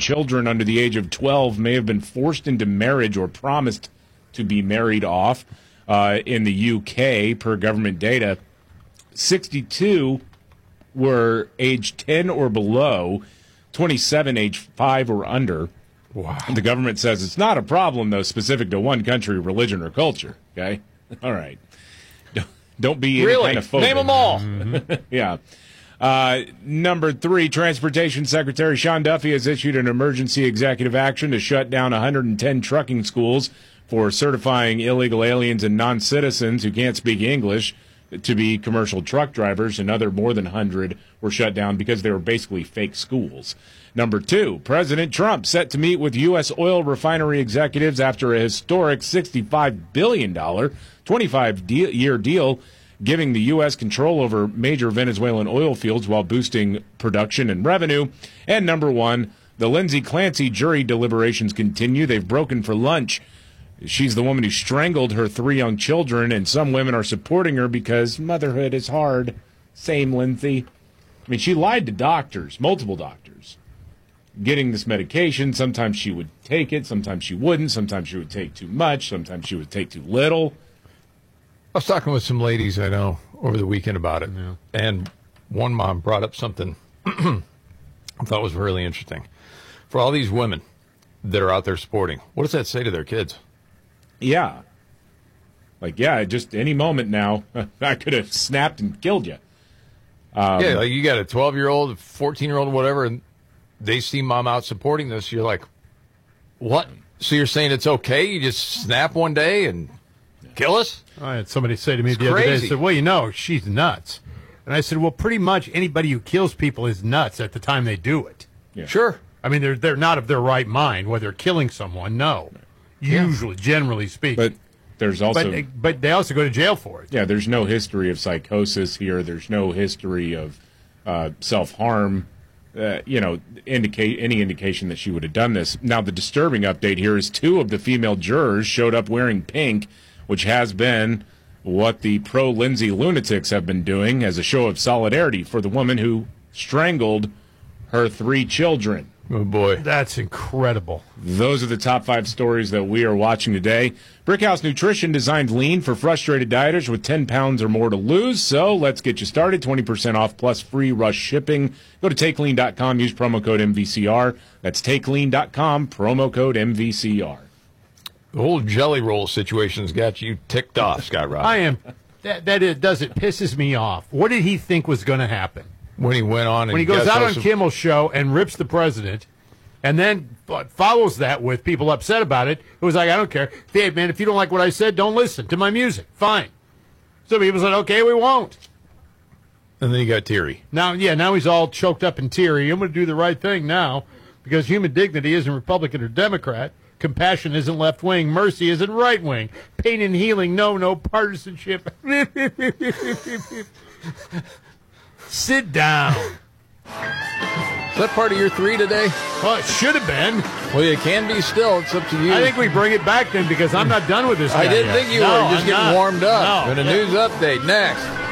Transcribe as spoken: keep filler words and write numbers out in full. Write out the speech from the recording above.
children under the age of twelve may have been forced into marriage or promised to be married off. Uh, in the U K, per government data, sixty-two were age ten or below, twenty-seven age five or under. Wow. The government says it's not a problem, though, specific to one country, religion, or culture. Okay? All right. Don't, don't be any really? kind of phobic. Name them all. Mm-hmm. Yeah. Uh, number three, Transportation Secretary Sean Duffy has issued an emergency executive action to shut down one hundred ten trucking schools for certifying illegal aliens and non-citizens who can't speak English to be commercial truck drivers. Another more than one hundred were shut down because they were basically fake schools. Number two, President Trump set to meet with U S oil refinery executives after a historic sixty-five billion dollars, twenty-five-year deal giving the U S control over major Venezuelan oil fields while boosting production and revenue. And number one, the Lindsay Clancy jury deliberations continue. They've broken for lunch. She's the woman who strangled her three young children, and some women are supporting her because motherhood is hard. Same, Lindsay. I mean, she lied to doctors, multiple doctors, getting this medication. Sometimes she would take it, sometimes she wouldn't. Sometimes she would take too much, sometimes she would take too little. I was talking with some ladies I know over the weekend about it, yeah. And one mom brought up something I thought was really interesting. For all these women that are out there sporting, what does that say to their kids? Yeah. Like, yeah, just any moment now, I could have snapped and killed you. Um, yeah, like you got a twelve-year-old, a fourteen-year-old, whatever, and they see mom out supporting this. You're like, what? So you're saying it's okay? You just snap one day and kill us? I had somebody say to me it's the crazy. other day, they said, well, you know, she's nuts. And I said, well, pretty much anybody who kills people is nuts at the time they do it. Yeah. Sure. I mean, they're, they're not of their right mind, whether they're killing someone, no. Usually, yeah. Generally speaking. But there's also, but, but they also go to jail for it. Yeah, there's no history of psychosis here. There's no history of uh, self-harm. Uh, you know, indicate any indication that she would have done this. Now, the disturbing update here is two of the female jurors showed up wearing pink, which has been what the pro-Lindsay lunatics have been doing as a show of solidarity for the woman who strangled her three children. Oh, boy. That's incredible. Those are the top five stories that we are watching today. Brickhouse Nutrition designed lean for frustrated dieters with ten pounds or more to lose. So let's get you started. twenty percent off plus free rush shipping. Go to take lean dot com. Use promo code M V C R. That's take lean dot com. Promo code M V C R. The whole jelly roll situation's got you ticked off, Scott Ross. I am. That, that it does. It pisses me off. What did he think was going to happen? When he went on and when he goes out on Kimmel's show and rips the president, and then follows that with people upset about it, it was like, I don't care. Hey, man, if you don't like what I said, don't listen to my music. Fine. So people said, okay, we won't. And then he got teary. Now, yeah, now he's all choked up and teary. I'm going to do the right thing now because human dignity isn't Republican or Democrat. Compassion isn't left-wing. Mercy isn't right-wing. Pain and healing, no, no partisanship. Sit down. Is that part of your three today? Well, it should have been. Well, you can be still. It's up to you. I think we bring it back then because I'm not done with this guy I didn't yet. think you no, were. You're just I'm getting not. warmed up. No. And a Yeah. news update next.